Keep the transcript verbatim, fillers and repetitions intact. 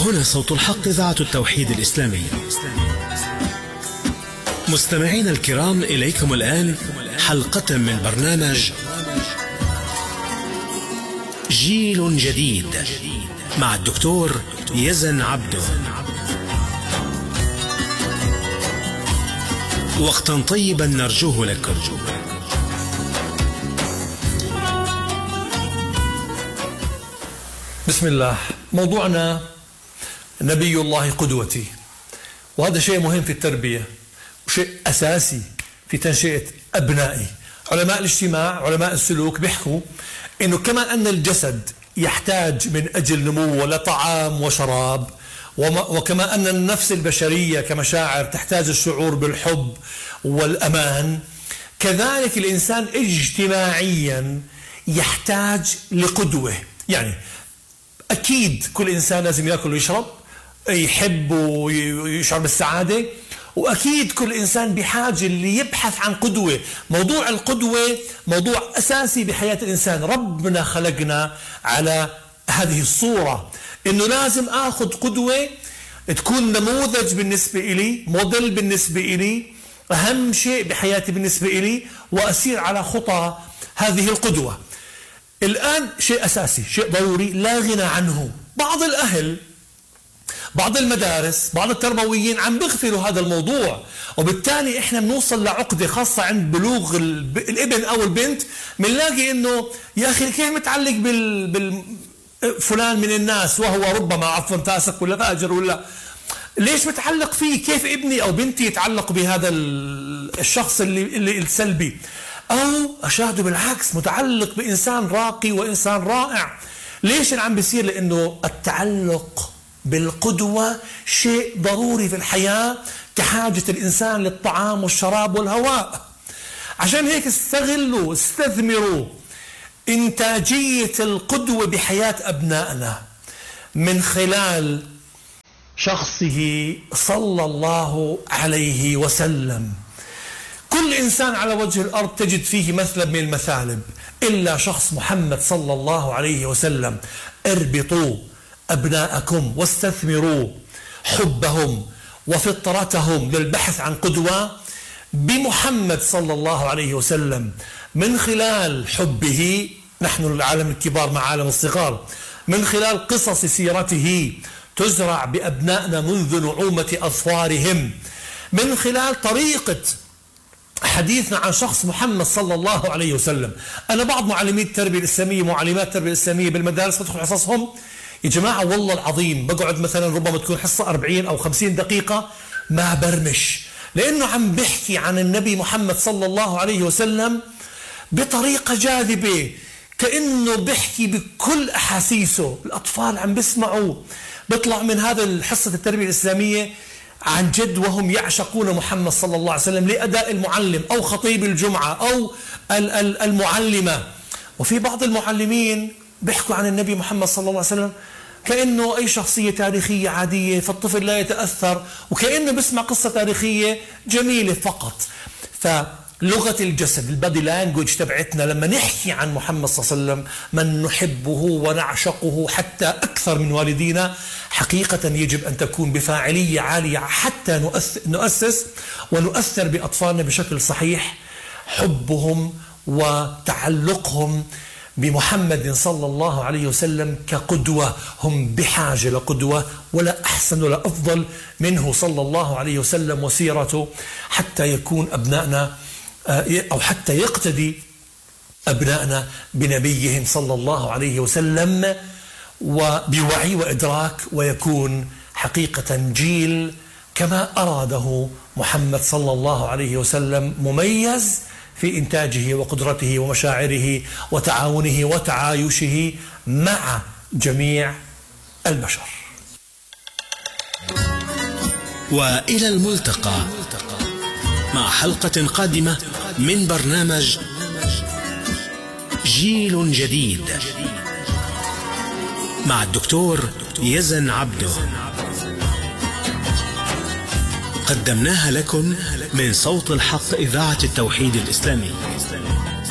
هنا صوت الحق إذاعة التوحيد الإسلامي. مستمعين الكرام، إليكم الآن حلقة من برنامج جيل جديد مع الدكتور يزن عبده. وقتا طيبا نرجوه لكم. بسم الله. موضوعنا نبي الله قدوتي، وهذا شيء مهم في التربية وشيء أساسي في تنشئة أبنائي. علماء الاجتماع، علماء السلوك بيحكوا إنه كما أن الجسد يحتاج من أجل نموه لطعام وشراب، وكما أن النفس البشرية كمشاعر تحتاج الشعور بالحب والأمان، كذلك الإنسان اجتماعيا يحتاج لقدوة. يعني أكيد كل إنسان لازم يأكل ويشرب، يحب ويشعر بالسعادة، وأكيد كل إنسان بحاجة اللي يبحث عن قدوة. موضوع القدوة موضوع أساسي بحياة الإنسان. ربنا خلقنا على هذه الصورة، إنه لازم أخذ قدوة تكون نموذج بالنسبة إلي، موديل بالنسبة إلي، أهم شيء بحياتي بالنسبة إلي، وأسير على خطى هذه القدوة. الآن شيء أساسي، شيء ضروري لا غنى عنه. بعض الأهل، بعض المدارس، بعض التربويين عم بيغفلوا هذا الموضوع، وبالتالي احنا بنوصل لعقدة خاصة عند بلوغ الابن او البنت. بنلاقي انه يا اخي كيف متعلق بال, بال... فلان من الناس وهو ربما عفوا فاسق ولا فاجر، ولا ليش متعلق فيه؟ كيف ابني او بنتي يتعلق بهذا الشخص اللي, اللي السلبي؟ او اشاهده بالعكس متعلق بانسان راقي وانسان رائع. ليش اللي عم بيصير؟ لانه التعلق بالقدوة شيء ضروري في الحياة كحاجة الإنسان للطعام والشراب والهواء. عشان هيك استغلوا، استثمروا إنتاجية القدوة بحياة أبنائنا من خلال شخصه صلى الله عليه وسلم. كل إنسان على وجه الأرض تجد فيه مثل من المثالب إلا شخص محمد صلى الله عليه وسلم. اربطوا أبناءكم واستثمروا حبهم وفطرتهم للبحث عن قدوة بمحمد صلى الله عليه وسلم من خلال حبه. نحن العالم الكبار مع عالم الصغار، من خلال قصص سيرته تزرع بأبنائنا منذ نعومة أظفارهم، من خلال طريقة حديثنا عن شخص محمد صلى الله عليه وسلم. أنا بعض معلمي التربية الإسلامية، معلمات التربية الإسلامية بالمدارس بدخل حصصهم يا جماعة والله العظيم بقعد مثلا ربما تكون حصة أربعين أو خمسين دقيقة ما برمش، لأنه عم بحكي عن النبي محمد صلى الله عليه وسلم بطريقة جاذبة، كأنه بحكي بكل أحاسيسه. الأطفال عم بيسمعوا، بيطلع من هذا الحصة التربية الإسلامية عن جد وهم يعشقون محمد صلى الله عليه وسلم لأداء المعلم أو خطيب الجمعة أو المعلمة. وفي بعض المعلمين بيحكوا عن النبي محمد صلى الله عليه وسلم كأنه أي شخصية تاريخية عادية، فالطفل لا يتأثر وكأنه بسمع قصة تاريخية جميلة فقط. فلغة الجسد، البادي لانجوج تبعتنا لما نحكي عن محمد صلى الله عليه وسلم من نحبه ونعشقه حتى أكثر من والدينا، حقيقة يجب أن تكون بفاعلية عالية حتى نؤسس ونؤثر بأطفالنا بشكل صحيح حبهم وتعلقهم بمحمد صلى الله عليه وسلم كقدوة. هم بحاجة لقدوة، ولا أحسن ولا أفضل منه صلى الله عليه وسلم وسيرته حتى يكون أبنائنا أو حتى يقتدي أبنائنا بنبيهم صلى الله عليه وسلم وبوعي وإدراك، ويكون حقيقة جيل كما أراده محمد صلى الله عليه وسلم مميز في إنتاجه وقدرته ومشاعره وتعاونه وتعايشه مع جميع البشر. وإلى الملتقى مع حلقة قادمة من برنامج جيل جديد مع الدكتور يزن عبده. قدمناها لكم من صوت الحق إذاعة التوحيد الإسلامي.